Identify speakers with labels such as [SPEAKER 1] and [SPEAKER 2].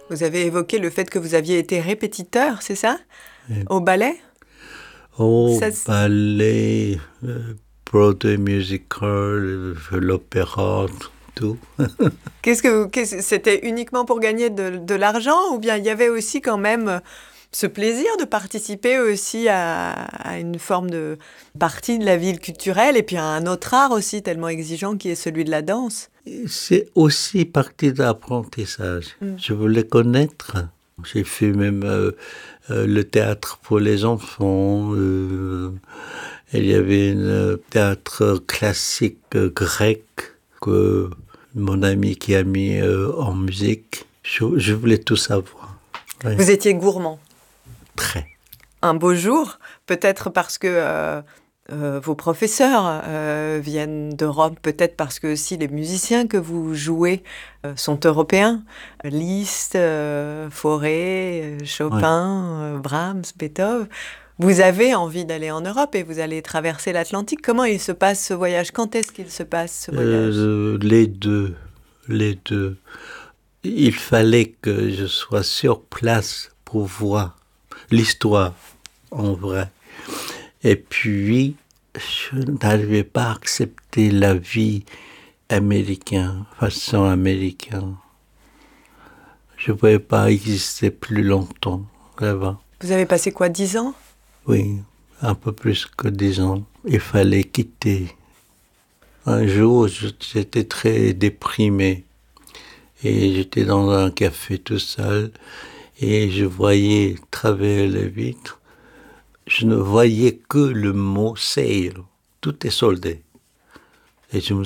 [SPEAKER 1] Vous avez évoqué le fait que vous aviez été répétiteur, c'est ça?
[SPEAKER 2] Oui.
[SPEAKER 1] Au ballet?
[SPEAKER 2] Au
[SPEAKER 1] Ça,
[SPEAKER 2] ballet, Broadway musical, l'opéra, tout.
[SPEAKER 1] c'était uniquement pour gagner de l'argent ou bien il y avait aussi quand même ce plaisir de participer aussi à une forme de partie de la vie culturelle et puis à un autre art aussi tellement exigeant qui est celui de la danse?
[SPEAKER 2] C'est aussi partie de l'apprentissage.
[SPEAKER 1] Mm.
[SPEAKER 2] Je voulais connaître. J'ai fait même le théâtre pour les enfants. Il y avait un théâtre classique grec que mon ami qui a mis en musique. Je voulais tout savoir. Ouais.
[SPEAKER 1] Vous étiez gourmand.
[SPEAKER 2] Très.
[SPEAKER 1] Un beau jour, peut-être parce que vos professeurs viennent d'Europe, peut-être parce que aussi les musiciens que vous jouez sont européens. Liszt, Fauré, Chopin, Brahms, Beethoven. Vous avez envie d'aller en Europe et vous allez traverser l'Atlantique. Comment il se passe ce voyage? Quand est-ce qu'il se passe ce voyage?
[SPEAKER 2] Les deux. Les deux. Il fallait que je sois sur place pour voir l'histoire en vrai. Et puis, je n'arrivais pas à accepter la vie américaine, façon américaine. Je ne pouvais pas exister plus longtemps là-bas.
[SPEAKER 1] Vous avez passé quoi, 10 ans?
[SPEAKER 2] Oui, un peu plus que 10 ans. Il fallait quitter. Un jour, j'étais très déprimé. Et j'étais dans un café tout seul. Et je voyais à travers les vitres. Je ne voyais que le mot « sale ». Tout est soldé. Et je me